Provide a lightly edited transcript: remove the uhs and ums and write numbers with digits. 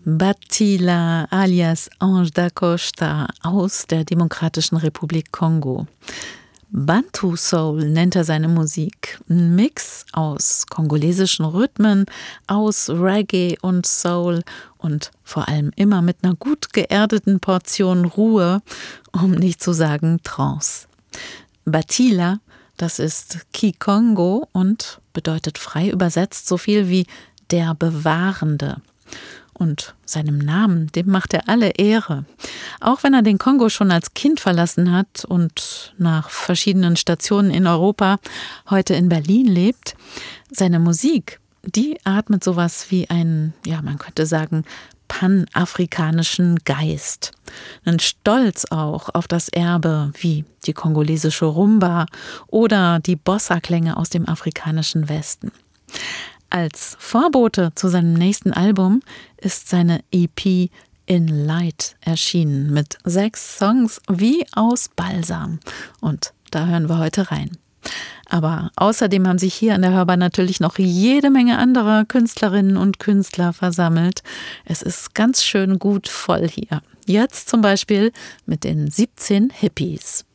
Batila alias Ange da Costa aus der Demokratischen Republik Kongo. Bantu Soul nennt er seine Musik. Ein Mix aus kongolesischen Rhythmen, aus Reggae und Soul und vor allem immer mit einer gut geerdeten Portion Ruhe, um nicht zu sagen Trance. Batila, das ist Kikongo und bedeutet frei übersetzt so viel wie der Bewahrende. Und seinem Namen, dem macht er alle Ehre. Auch wenn er den Kongo schon als Kind verlassen hat und nach verschiedenen Stationen in Europa heute in Berlin lebt, seine Musik, die atmet sowas wie einen, man könnte sagen, panafrikanischen Geist. Einen Stolz auch auf das Erbe wie die kongolesische Rumba oder die Bossa-Klänge aus dem afrikanischen Westen. Als Vorbote zu seinem nächsten Album ist seine EP In Light erschienen mit 6 Songs wie aus Balsam. Und da hören wir heute rein. Aber außerdem haben sich hier an der Hörbar natürlich noch jede Menge anderer Künstlerinnen und Künstler versammelt. Es ist ganz schön gut voll hier. Jetzt zum Beispiel mit den 17 Hippies.